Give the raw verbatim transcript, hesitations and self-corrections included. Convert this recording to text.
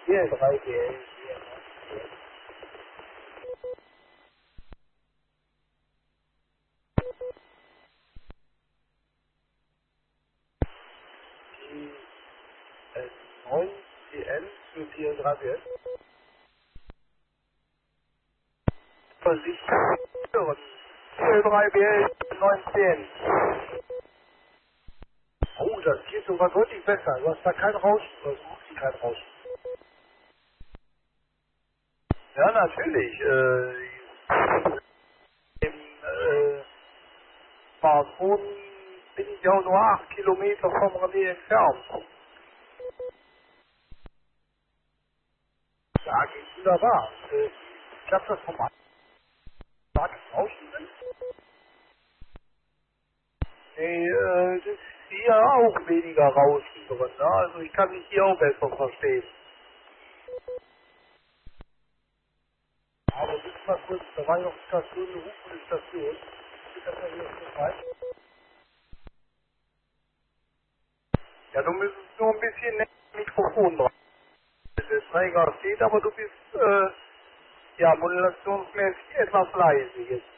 Hier drei G L. Die äh, neun G L für vierunddreißig. Versicherung. vier drei B L neunzehn. Oh, das geht sogar deutlich besser. Du hast da kein Rauschen. Du hast kein Rauschen. Ja, natürlich. Äh, Im äh, Smartphone bin ich ja nur acht Kilometer vom Relais entfernt. Ja, geht wunderbar. Äh, ich habe das vom starkes Rauschen drin. Nee, äh, das ist hier auch weniger Rauschen drin. Ne? Also ich kann mich hier auch besser verstehen. Aber bis mal kurz, da war noch Station, eine rufende Station. Geht das ja hier vorbei? Ja, du müsstest nur ein bisschen näher am Mikrofon dran. Der Träger steht, aber du bist, äh, ja, modulationsmäßig etwas leise jetzt.